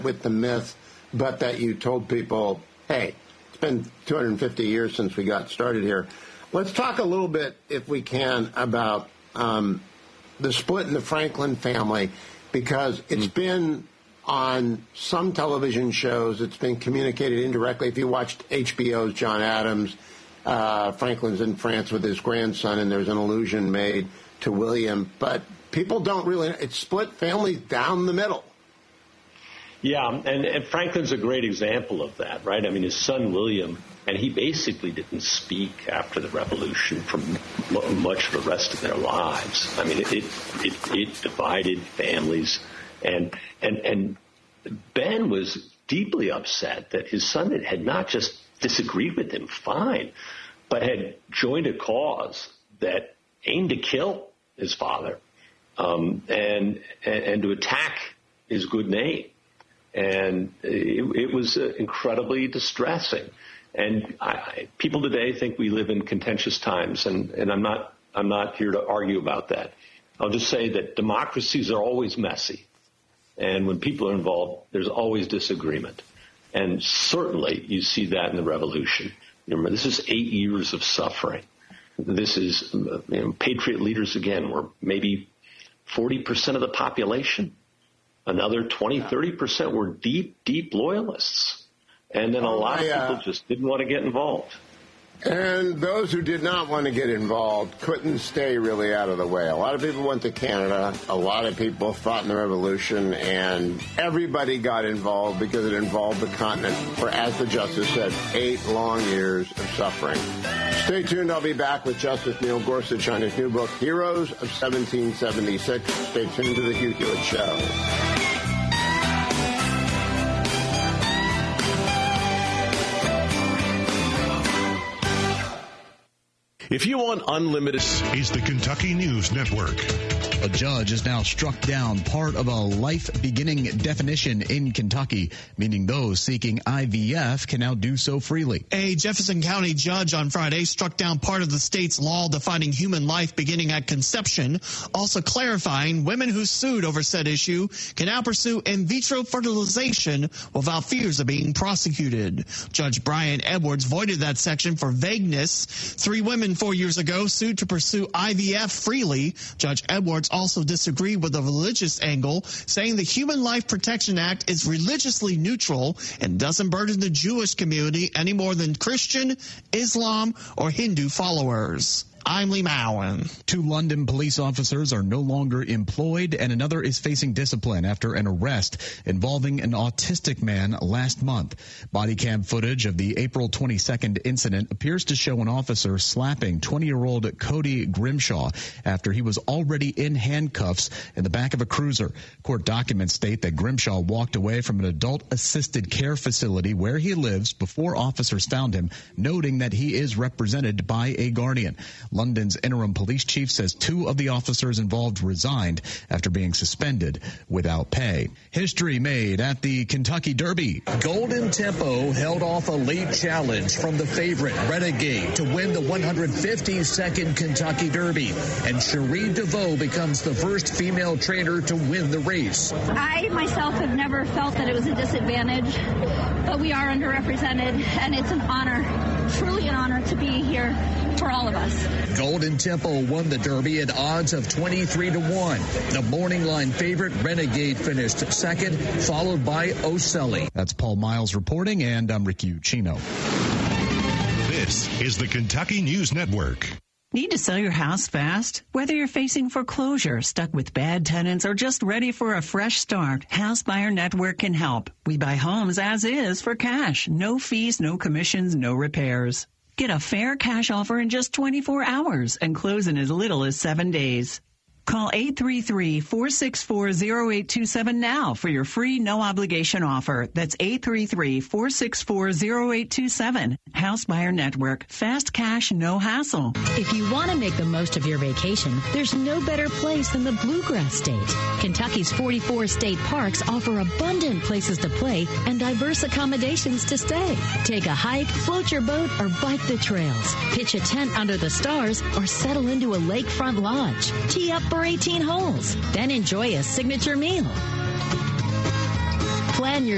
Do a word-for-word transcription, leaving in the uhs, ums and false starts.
with the myth, but that you told people, hey, it's been two hundred fifty years since we got started here. Let's talk a little bit, if we can, about um, the split in the Franklin family, because it's mm. been on some television shows. It's been communicated indirectly. If you watched H B O's John Adams, uh, Franklin's in France with his grandson, and there's an allusion made to William. But people don't really, it's split families down the middle. Yeah, and, and Franklin's a great example of that, right? I mean, his son William, and he basically didn't speak after the Revolution for m- much of the rest of their lives. I mean, it it, it, it divided families. And, and, and Ben was deeply upset that his son had not just disagreed with him, fine, but had joined a cause that aimed to kill his father um, and, and and to attack his good name. And it, it was uh, incredibly distressing. And I, I, people today think we live in contentious times, and, and I'm not I'm not here to argue about that. I'll just say that democracies are always messy. And when people are involved, there's always disagreement. And certainly you see that in the revolution. Remember, this is eight years of suffering. This is, you know, patriot leaders, again, were maybe forty percent of the population. Another twenty, thirty percent were deep, deep loyalists. And then a lot of people just didn't want to get involved. And those who did not want to get involved couldn't stay really out of the way. A lot of people went to Canada. A lot of people fought in the Revolution, and everybody got involved because it involved the continent for, as the Justice said, eight long years of suffering. Stay tuned. I'll be back with Justice Neil Gorsuch on his new book, Heroes of seventeen seventy-six. Stay tuned to The Hugh Hewitt Show. If you want unlimited... is the Kentucky News Network. A judge has now struck down part of a life-beginning definition in Kentucky, meaning those seeking I V F can now do so freely. A Jefferson County judge on Friday struck down part of the state's law defining human life beginning at conception, also clarifying women who sued over said issue can now pursue in vitro fertilization without fears of being prosecuted. Judge Brian Edwards voided that section for vagueness. Three women four years ago sued to pursue I V F freely. Judge Edwards also disagreed with the religious angle, saying the Human Life Protection Act is religiously neutral and doesn't burden the Jewish community any more than Christian, Islam, or Hindu followers. I'm Lee Mowen. Two London police officers are no longer employed, and another is facing discipline after an arrest involving an autistic man last month. Body cam footage of the April twenty-second incident appears to show an officer slapping twenty-year-old Cody Grimshaw after he was already in handcuffs in the back of a cruiser. Court documents state that Grimshaw walked away from an adult-assisted care facility where he lives before officers found him, noting that he is represented by a guardian. London's interim police chief says two of the officers involved resigned after being suspended without pay. History made at the Kentucky Derby. Golden Tempo held off a late challenge from the favorite Renegade to win the one hundred fifty-second Kentucky Derby. And Cherie DeVoe becomes the first female trainer to win the race. I myself have never felt that it was a disadvantage, but we are underrepresented, and it's an honor, truly an honor to be here for all of us. Golden Tempo won the Derby at odds of twenty-three to one. The morning line favorite Renegade finished second, followed by Oselli. That's Paul Miles reporting, and I'm Ricky Uccino. This is the Kentucky News Network. Need to sell your house fast? Whether you're facing foreclosure, stuck with bad tenants, or just ready for a fresh start, House Buyer Network can help. We buy homes as is for cash. No fees, no commissions, no repairs. Get a fair cash offer in just twenty-four hours and close in as little as seven days. Call eight three three, four six four, zero eight two seven now for your free no-obligation offer. That's eight three three, four six four, zero eight two seven. House Buyer Network. Fast cash, no hassle. If you want to make the most of your vacation, there's no better place than the Bluegrass State. Kentucky's forty-four state parks offer abundant places to play and diverse accommodations to stay. Take a hike, float your boat, or bike the trails. Pitch a tent under the stars or settle into a lakefront lodge. Tee up for eighteen holes. Then enjoy a signature meal. Plan your